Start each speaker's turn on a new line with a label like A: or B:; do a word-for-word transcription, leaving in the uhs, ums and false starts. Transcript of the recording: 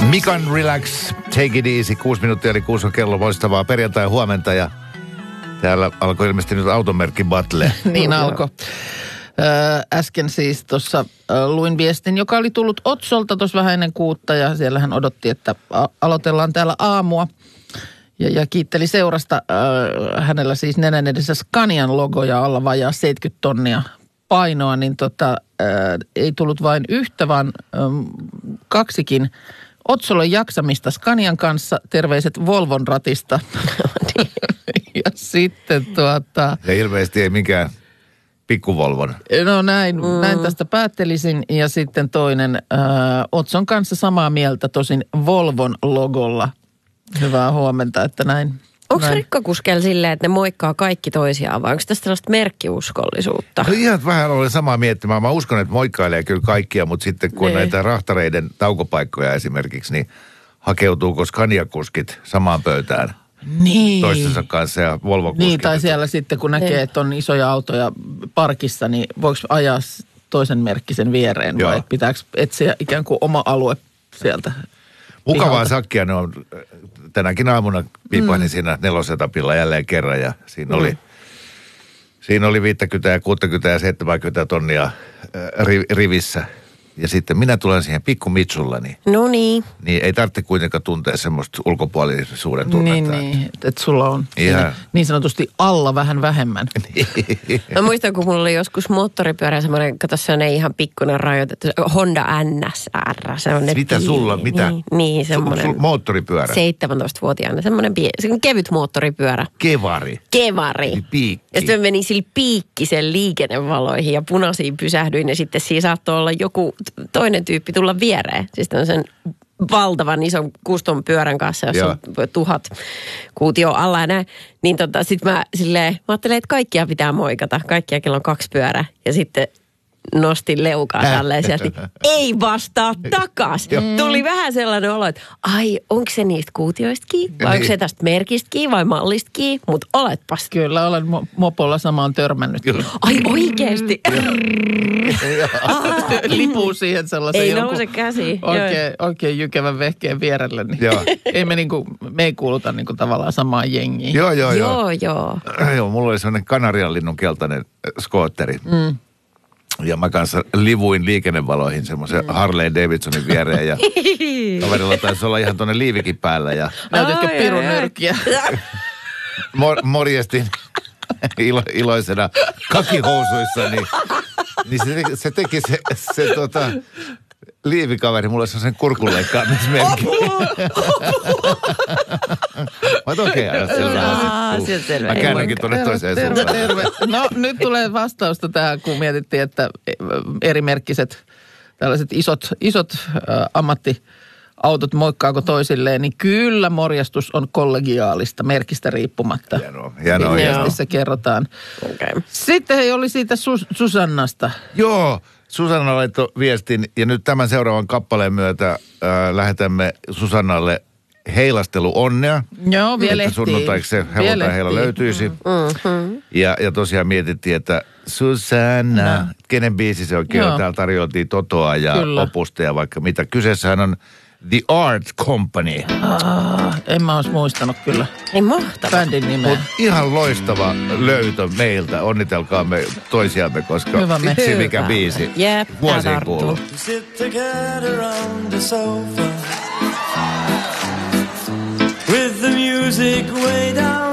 A: Mikan Relax, Take It Easy, kuusi minuuttia eli kuusi on kello, loistavaa perjantai huomenta ja täällä alkoi ilmeisesti nyt automerkki Battle.
B: Niin alkoi. Äsken siis tuossa luin viestin, joka oli tullut Otsolta tuossa vähän ennen kuutta ja siellä hän odotti, että a- aloitellaan täällä aamua. Ja, ja kiitteli seurasta. Äh, hänellä siis nenän edessä Scanian logo ja alla vajaa seitsemänkymmentä tonnia painoa, niin tota, äh, ei tullut vain yhtä, vaan ähm, kaksikin. Otsolle jaksamista Scanian kanssa, terveiset Volvon ratista. Ja sitten tuota...
A: Ja ilmeisesti ei mikään pikkuvolvon.
B: No näin, mm. näin tästä päättelisin. Ja sitten toinen, äh, Otson kanssa samaa mieltä, tosin Volvon logolla. Hyvää huomenta, että näin.
C: Onko rekkakuskeilla silleen, että ne moikkaa kaikki toisiaan, vai onko tästä sellaista merkkiuskollisuutta?
A: No ihan vähän olen samaa miettimään. Mä uskon, että moikkailee kyllä kaikkia, mutta sitten kun
C: niin.
A: näitä rahtareiden taukopaikkoja esimerkiksi, niin hakeutuuko Scania-kuskit samaan pöytään
B: niin.
A: toistensa kanssa ja Volvo-kuskit?
B: Niin, tai siellä sitten kun näkee, että on isoja autoja parkissa, niin voiko ajaa toisen merkkisen viereen Joo. vai pitääkö etsiä ikään kuin oma alue sieltä?
A: Mukavaa
B: pihalta.
A: sakkia ne on. Tänäkin aamuna piipahdin mm. siinä nelosetapilla jälleen kerran ja siinä oli, mm. siinä oli viisikymmentä ja kuusikymmentä ja seitsemänkymmentä tonnia äh, rivissä. Ja sitten minä tulen siihen pikku Mitsullani.
C: No niin.
A: Niin ei tarvitse kuitenkaan tuntea semmoista ulkopuolisuuden tunnetta.
B: Niin, niin. Että sulla on
A: Ihan.
B: niin sanotusti alla vähän vähemmän.
C: Mä muistan, kun mulla oli joskus moottoripyörä semmoinen, kato sellainen ihan pikkuinen rajoitettu, Honda N S R. Semmoinen
A: mitä
C: pieni,
A: sulla, mitä?
C: Niin, niin semmoinen.
A: Sul, moottoripyörä?
C: seitsemäntoistavuotiaana, semmoinen pieni, semmoinen kevyt moottoripyörä.
A: Kevari.
C: Kevari.
A: Eli piikki.
C: Ja sitten menin sillä piikkisen liikennevaloihin ja punaisiin pysähdyin ja sitten siinä saattoi olla joku toinen tyyppi tulla viereen. Siis sen valtavan ison kuston pyörän kanssa, jossa on tuhat kuutio alla ja näin. Niin tota, sit mä silleen, mä ajattelin, että kaikkia pitää moikata. Kaikkia, kello on kaksi pyörää. Ja sitten nostin leukaa tälleen sieltä. Ei vastaa takas. Tuli vähän sellainen olo, että ai, onko se niistä kuutioista kiinni? Vai onko se tästä merkistä kiinni vai mallista kiinni? Mutta oletpas.
B: Kyllä, olen mo- mopolla samaan törmännyt.
C: Ai oikeesti?
B: Lipuu siihen sellaisen
C: ei
B: jonkun
C: nouse käsi.
B: Oikein, oikein jykevän vehkeen vierelle. Niin ei me, niinku, me ei kuuluta niinku tavallaan samaan jengiin.
A: Joo, joo, joo.
C: Joo, joo.
A: Joo, mulla oli sellainen kanarianlinnun keltainen skootteri. Mm. Ja mä kanssa livuin liikennevaloihin semmoisen mm. Harley Davidsonin viereen ja kaverilla taisi olla ihan tuonne liivikin päällä. Ja
B: näytitkö pirun nyrkiä?
A: Mor- morjestin ilo- iloisena kakihousuissa, niin, niin se, teki, se teki se, se tota, liivikaveri mulle sellaisen kurkunleikkaamismerkin. Mä oon okei aina selvä. Mä käännänkin tuonne toiseen
B: terve,
A: suuntaan.
B: terve. No nyt tulee vastausta tähän, kun mietittiin, että erimerkkiset tällaiset isot, isot äh, ammattiautot moikkaako toisilleen, niin kyllä morjastus on kollegiaalista merkistä riippumatta.
A: Hienoa, hienoa, hienoa.
B: Se kerrotaan.
C: Okay.
B: Sitten hei, oli siitä Sus- Susannasta.
A: Joo. Susanna laittoi viestin ja nyt tämän seuraavan kappaleen myötä äh, lähetämme Susannalle heilastelu onnea.
B: Joo, vielä ehtii.
A: Sunnuntaiksi se helluntai-heila löytyisi. Mm-hmm. Ja, ja tosiaan mietittiin, että Susanna, no. kenen biisi se oikein on? Täällä tarjoltiin Totoa ja Kyllä. Opusta ja vaikka mitä. Kyseessähän on The Art Company.
B: Ah, en mä olisi muistanut kyllä.
C: Ei mahtavaa.
B: Bändin nimeä.
A: Mut ihan loistava löytö meiltä. Onnitelkaamme toisiamme, koska
B: Hyvä me.
A: itse mikä biisi.
C: Jep,
A: vuosiin kuuluu.
D: Sit together on the sofa with the music way down.